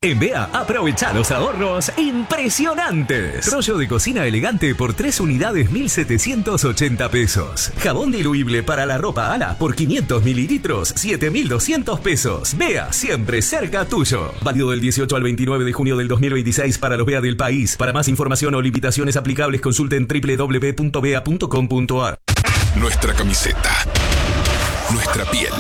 En BEA, aprovecha los ahorros impresionantes. Rollo de cocina elegante por 3 unidades, 1.780 pesos. Jabón diluible para la ropa ala por 500 mililitros, 7.200 pesos. BEA, siempre cerca tuyo. Válido del 18 al 29 de junio del 2026 para los BEA del país. Para más información o limitaciones aplicables, consulten www.bea.com.ar. Nuestra camiseta. Nuestra piel.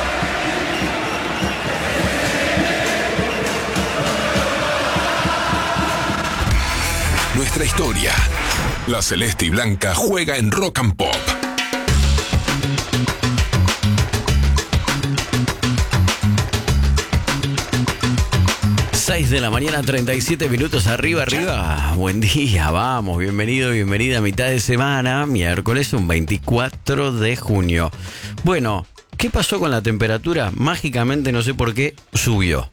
Nuestra historia. La celeste y blanca juega en Rock and Pop. De la mañana, 37 minutos, arriba. Buen día, vamos, bienvenido, bienvenida a mitad de semana, miércoles, un 24 de junio. Bueno, ¿qué pasó con la temperatura? Mágicamente, no sé por qué, subió.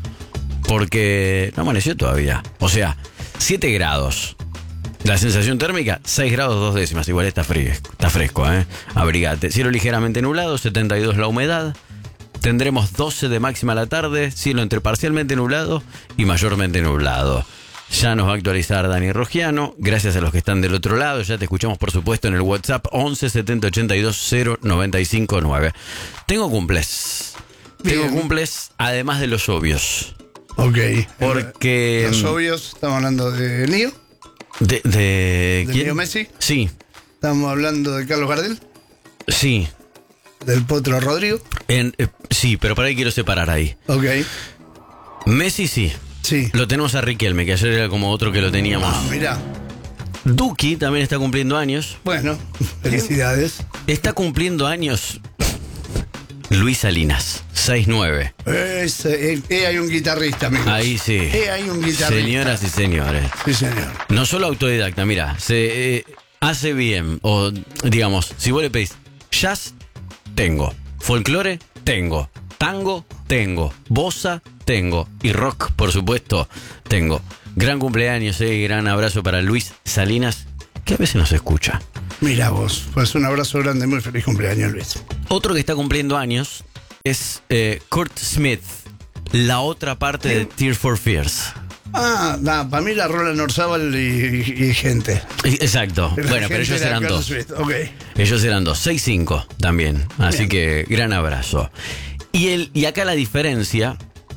Porque no amaneció todavía. O sea, 7 grados. La sensación térmica, 6 grados 2 décimas. Igual está fresco, Abrigate. Cielo ligeramente nublado, 72 la humedad. Tendremos 12 de máxima a la tarde, cielo entre parcialmente nublado y mayormente nublado. Ya nos va a actualizar Dani Rogiano, gracias a los que están del otro lado. Ya te escuchamos, por supuesto, en el WhatsApp 11 70 82 095 9. Tengo cumples. Bien. Tengo cumples, además de los obvios. Ok. Porque... Los obvios, estamos hablando de Lío. ¿De quién? Lío Messi. Sí, Estamos hablando de Carlos Gardel. sí. Del Potro Rodrigo. Sí, pero para ahí quiero separar ahí. Ok. Messi sí. Sí. Lo tenemos a Riquelme, que ayer era como otro que lo teníamos. Ah, mirá. Duki también está cumpliendo años. Bueno, felicidades. Está cumpliendo años Luis Salinas, 6'9". Hay un guitarrista, amigos. Ahí sí. Hay un guitarrista. Señoras y señores. Sí, señor. No solo autodidacta, mira, se hace bien. O digamos, si vos le pedís jazz, tengo. Folclore, tengo. Tango, tengo. Bossa, tengo. Y rock, por supuesto, tengo. Gran cumpleaños, gran abrazo para Luis Salinas, que a veces nos escucha. Mira vos, pues un abrazo grande, muy feliz cumpleaños, Luis. Otro que está cumpliendo años es Kurt Smith, la otra parte de Tears for Fears. Para mí la rola Norzábal y gente. Exacto. La Bueno, pero gente ellos era eran Carlos dos. Smith. Ok. Ellos eran dos, 6'5" también. Así Bien. que gran abrazo. Y acá la diferencia,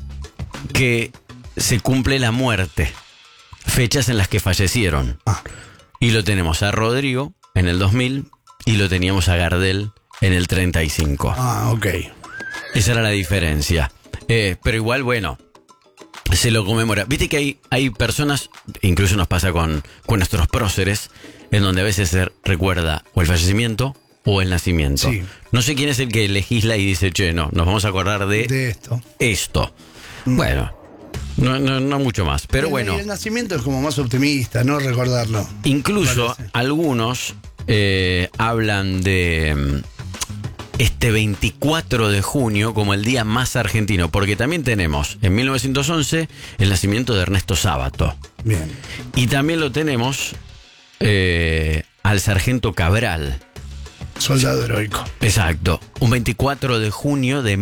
que se cumple la muerte. Fechas en las que fallecieron. Y lo tenemos a Rodrigo en el 2000 y lo teníamos a Gardel en el 35. Ok. Esa era la diferencia. Pero igual, bueno, se lo conmemora. Viste que hay personas, incluso nos pasa con nuestros próceres, en donde a veces se recuerda o el fallecimiento o el nacimiento. Sí. No sé quién es el que legisla y dice, che, no, nos vamos a acordar de esto. Bueno, no mucho más, pero bueno. Y el nacimiento es como más optimista, ¿no? Recordarlo. Incluso Parece. algunos hablan de este 24 de junio como el día más argentino, porque también tenemos en 1911 el nacimiento de Ernesto Sábato. Bien. Y también lo tenemos al sargento Cabral. Soldado heroico. Exacto, un 24 de junio de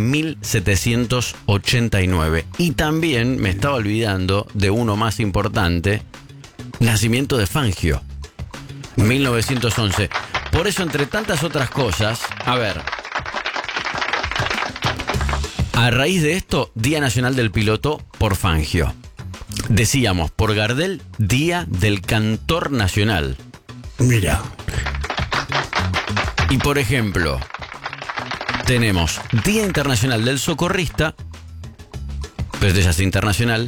1789. Y también me estaba olvidando de uno más importante, nacimiento de Fangio, 1911. Por eso, entre tantas otras cosas, a ver, a raíz de esto, Día Nacional del Piloto por Fangio. Decíamos, por Gardel, Día del Cantor Nacional. Mira. Y por ejemplo, tenemos Día Internacional del Socorrista, pero este ya es internacional,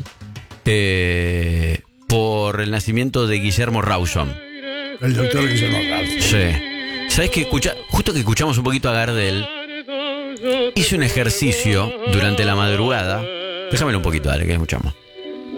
por el nacimiento de Guillermo Rawson. El doctor Guillermo Rawson. Sí. ¿Sabes qué? Justo que escuchamos un poquito a Gardel, hice un ejercicio durante la madrugada. Déjamelo un poquito, dale, que escuchamos.